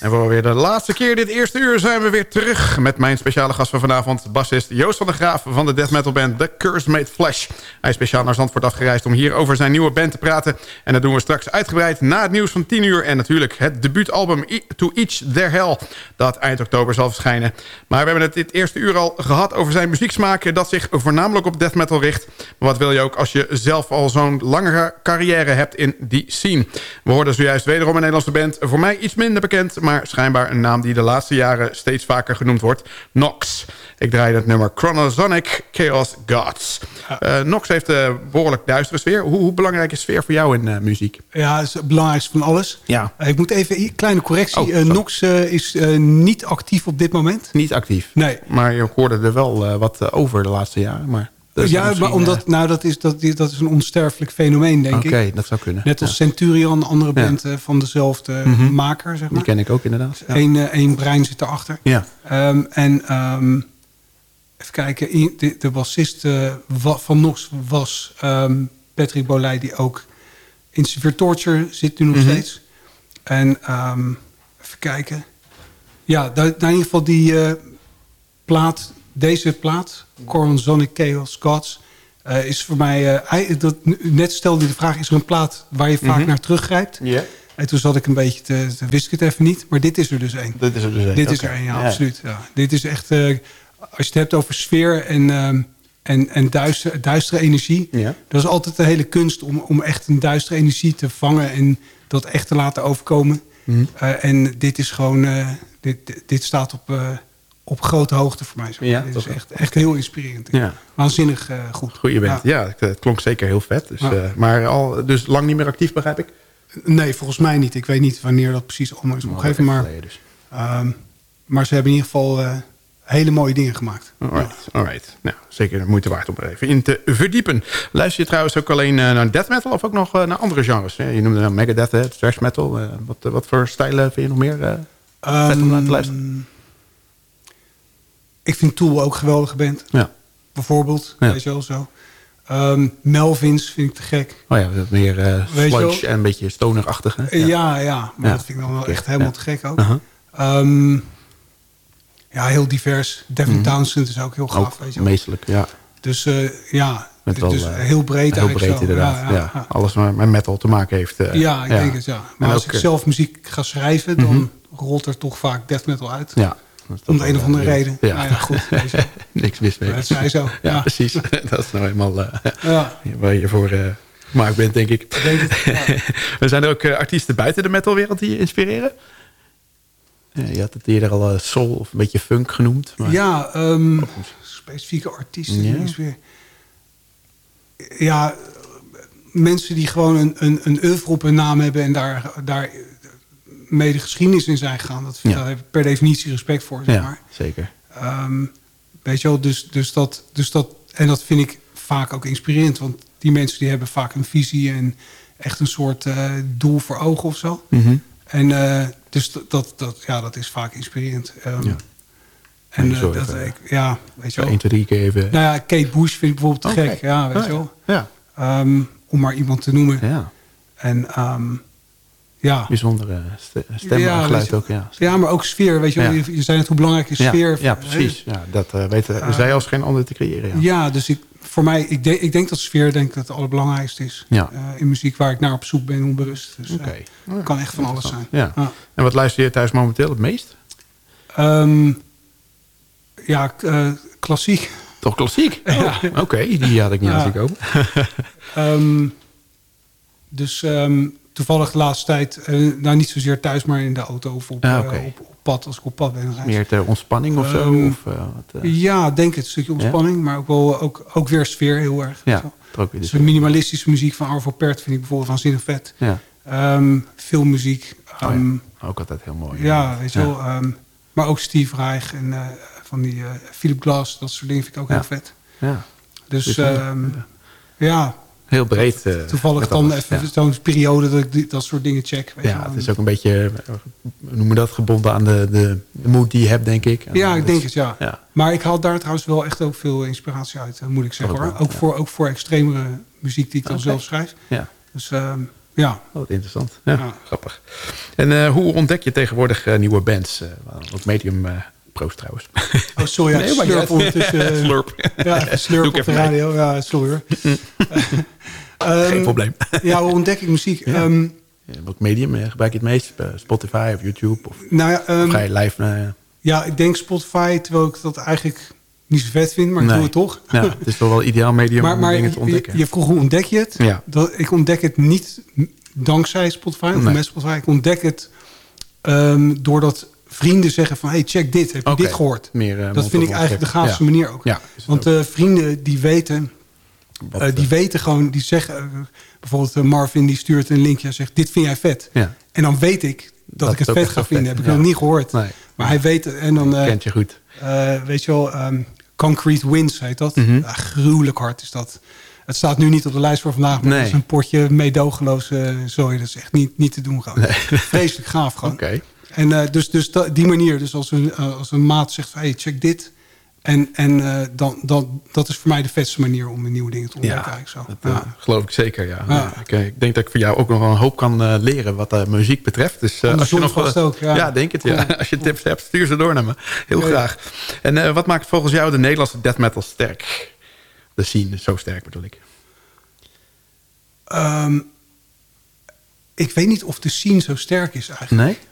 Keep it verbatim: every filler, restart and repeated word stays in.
En voor weer de laatste keer dit eerste uur zijn we weer terug... met mijn speciale gast van vanavond, bassist Joost van der Graaf... van de death metal band The Curse Made Flesh. Hij is speciaal naar Zandvoort afgereisd om hier over zijn nieuwe band te praten. En dat doen we straks uitgebreid na het nieuws van tien uur... en natuurlijk het debuutalbum To Each Their Hell... dat eind oktober zal verschijnen. Maar we hebben het dit eerste uur al gehad over zijn muzieksmaak... dat zich voornamelijk op death metal richt. Maar wat wil je ook als je zelf al zo'n lange carrière hebt in die scene? We hoorden zojuist wederom een Nederlandse band... voor mij iets minder bekend... maar schijnbaar een naam die de laatste jaren steeds vaker genoemd wordt. Nox. Ik draai het nummer Chronosonic Chaos Gods. Uh, Nox heeft een behoorlijk duistere sfeer. Hoe, hoe belangrijk is sfeer voor jou in uh, muziek? Ja, het is het belangrijkste van alles. Ja. Uh, ik moet even een kleine correctie. Oh, uh, Nox uh, is uh, niet actief op dit moment. Niet actief? Nee. Maar je hoorde er wel uh, wat uh, over de laatste jaren. Maar ja, maar omdat, uh, nou, dat, is, dat, dat is een onsterfelijk fenomeen, denk okay, ik. Oké, dat zou kunnen. Net als ja. Centurion, een andere band ja. van dezelfde mm-hmm. maker, zeg maar. Die ken ik ook inderdaad. Ja. Eén uh, één brein zit erachter. Ja. Um, en um, even kijken, de, de bassist uh, van Nox was um, Patrick Boley, die ook in Severe Torture zit nu nog mm-hmm. steeds. En um, even kijken. Ja, daar, in ieder geval die uh, plaat... Deze plaat, Chronosonic Chaos Gods, uh, is voor mij... Uh, dat, net stelde je de vraag, is er een plaat waar je vaak mm-hmm. naar teruggrijpt? Yeah. En toen zat ik een beetje te, te wist ik het even niet. Maar dit is er dus één. Dit is er dus één. Dit okay. is er één, ja, ja. absoluut. Ja. Dit is echt... Uh, als je het hebt over sfeer en, um, en, en duister, duistere energie... Yeah. Dat is altijd de hele kunst om, om echt een duistere energie te vangen... en dat echt te laten overkomen. Mm-hmm. Uh, en dit is gewoon... Uh, dit, dit staat op... Uh, op grote hoogte voor mij. Zo. Ja, dit is echt, echt heel inspirerend. Ja. Waanzinnig uh, goed. Goeie band. Ja, ja het, het klonk zeker heel vet. Dus, ja. uh, maar al dus lang niet meer actief, begrijp ik? Nee, volgens mij niet. Ik weet niet wanneer dat precies allemaal is opgegeven. Maar, dus. um, maar ze hebben in ieder geval uh, hele mooie dingen gemaakt. Alright, ja. alright. Nou, zeker de moeite waard om er even in te verdiepen. Luister je trouwens ook alleen uh, naar death metal of ook nog uh, naar andere genres? Ja, je noemde nou Megadeth, hè, thrash metal. Uh, wat, uh, wat voor stijlen vind je nog meer uh, um, vet om naar te luisteren? Ik vind Tool ook een geweldige band. Ja. Bijvoorbeeld, ja. weet je wel zo. Um, Melvins vind ik te gek. Oh ja, dat meer uh, sludge en een beetje stonerachtig. Hè? Ja. ja, ja. Maar ja. dat vind ik dan wel echt helemaal ja. te gek ook. Uh-huh. Um, ja, heel divers. Devin mm. Townsend is ook heel gaaf. Ook weet je wel. Meestelijk, ja. Dus uh, ja, met wel, dus heel breed heel breed inderdaad. Ja, ja, ja. Ja. Alles wat met metal te maken heeft. Uh, ja, ik ja. denk het, ja. Maar en als ook, ik zelf muziek ga schrijven, dan mm-hmm. rolt er toch vaak death metal uit. Ja. Om de een of andere reden. Ja. Nou ja, goed. Niks mis mee. Dat zei zo. Ja, ja, precies. Dat is nou eenmaal uh, ja. waar je voor uh, gemaakt bent, denk ik. Denk het, ja. Er zijn er ook uh, artiesten buiten de metalwereld die je inspireren? Ja, je had het eerder al uh, soul of een beetje funk genoemd. Maar... Ja, um, specifieke artiesten. Ja. Die weer... ja, mensen die gewoon een, een, een oeuvre op hun naam hebben en daar... daar mee de geschiedenis in zijn gegaan. Dat vind, ja. Daar heb ik per definitie respect voor, zeg maar. Ja, zeker. Um, weet je wel, dus, dus, dat, dus dat... En dat vind ik vaak ook inspirerend. Want die mensen die hebben vaak een visie... en echt een soort uh, doel voor ogen of zo. Mm-hmm. En uh, dus dat, dat, ja, dat is vaak inspirerend. Um, ja. En uh, dat even, ik... Ja, weet je wel. één, twee, drie even... Nou ja, Kate Bush vind ik bijvoorbeeld te okay. gek. Ja, weet oh, je wel. Ja. Um, om maar iemand te noemen. Ja. En... Um, Ja. Bijzondere stem en ja, geluid ook. Ja. ja, maar ook sfeer. Weet je, ja. je, je zei net hoe belangrijk is sfeer. Ja, ja precies. Ja, dat uh, weten uh, zij als geen ander te creëren. Ja, ja dus ik, voor mij, ik, de, ik denk dat sfeer denk dat het allerbelangrijkste is. Ja. Uh, in muziek waar ik naar op zoek ben, onbewust. Dus okay. uh, ja, kan echt van alles zijn. Ja. Ja. En wat luister je thuis momenteel het meest? Um, ja, uh, klassiek. Toch klassiek? Oh, ja. Oké, okay, die had ik niet aan zien komen. um, dus... Um, toevallig de laatste tijd, uh, nou niet zozeer thuis, maar in de auto of op, ah, okay. uh, op, op pad, als ik op pad ben. Meer ter ontspanning of zo? Um, of, uh, wat, uh... Ja, denk het, een stukje ontspanning, ja? Maar ook wel ook, ook weer sfeer heel erg. Ja, ook weer dus de minimalistische muziek van Arvo Pärt vind ik bijvoorbeeld waanzinnig vet. Ja. Um, filmmuziek. Um, oh ja. Ook altijd heel mooi. Ja, ja. weet je wel. Ja. Um, maar ook Steve Reich en uh, van die uh, Philip Glass, dat soort dingen vind ik ook ja. heel vet. Ja. Dus, dus um, ja... ja. Heel breed. Uh, Toevallig dan alles, even ja. zo'n periode dat ik die, dat soort dingen check. Weet ja, je het is ook een beetje, hoe noemen we dat, gebonden aan de, de, de mood die je hebt, denk ik. Ja, ik dus, denk het, ja. ja. Maar ik haal daar trouwens wel echt ook veel inspiratie uit, moet ik zeggen. Hoor. Ook, ja. voor, ook voor extremere muziek die ik dan okay. zelf schrijf. Ja. Dus, um, Ja. Oh, wat interessant. Ja, Ja. grappig. En uh, hoe ontdek je tegenwoordig uh, nieuwe bands? Uh, op Medium uh, Pro's trouwens. Oh, sorry. Ja, nee, maar slurp ondertussen. Uh, slurp. Ja, slurp op de radio. Mee. Ja, sorry hoor. Geen um, probleem. Ja, hoe ontdek ik muziek? Ja. Um, ja, welk medium gebruik je het meest? Spotify of YouTube? Of, nou ja, um, of ga je live naar... Uh, ja, ik denk Spotify, terwijl ik dat eigenlijk niet zo vet vind, maar ik nee. doe het toch. Ja, het is toch wel een ideaal medium maar, om maar dingen te ontdekken. Je, je vroeg hoe ontdek je het? Ja. Dat, ik ontdek het niet dankzij Spotify of nee. met Spotify. Ik ontdek het um, doordat vrienden zeggen van... hey, check dit, heb je okay. dit gehoord? Meer, uh, dat vind ik eigenlijk de gaafste ja. manier ook. Ja, Want uh, vrienden die weten... Uh, die weten gewoon, die zeggen... Uh, bijvoorbeeld uh, Marvin die stuurt een linkje en zegt... dit vind jij vet. Ja. En dan weet ik dat, dat ik het vet ga vinden. Vet. Heb ik ja. nog niet gehoord. Nee. Maar hij weet het. En dan, uh, kent je goed. Uh, weet je wel, um, Concrete Winds heet dat. Mm-hmm. Uh, gruwelijk hard is dat. Het staat nu niet op de lijst voor vandaag. Maar nee. Het is een potje meedogenloze zooi. Dat is echt niet, niet te doen gewoon. Nee. Vreselijk gaaf gewoon. Okay. En uh, dus, dus da, die manier. Dus als een, uh, als een maat zegt van... hey, check dit... En, en uh, dan, dan, dat is voor mij de vetste manier om nieuwe dingen te ontdekken. Ja, eigenlijk zo. Dat, ja. uh, geloof ik zeker, ja. ja. ja ik, ik denk dat ik voor jou ook nog wel een hoop kan uh, leren wat uh, muziek betreft. Dus uh, als je nog vast ook, ja. ja, denk het, ja. Cool. Als je tips hebt, stuur ze door naar me. Heel ja, graag. Ja. En uh, wat maakt volgens jou de Nederlandse death metal sterk? De scene zo sterk bedoel ik. Um, ik weet niet of de scene zo sterk is eigenlijk. Nee?